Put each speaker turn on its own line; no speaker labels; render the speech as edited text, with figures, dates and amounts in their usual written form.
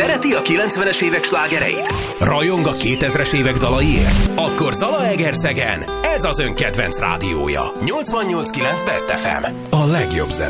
Szereti a 90-es évek slágereit? Rajong a 2000-es évek dalaiért? Akkor Zalaegerszegen ez az ön kedvenc rádiója. 88.9 Best FM. A legjobb zene.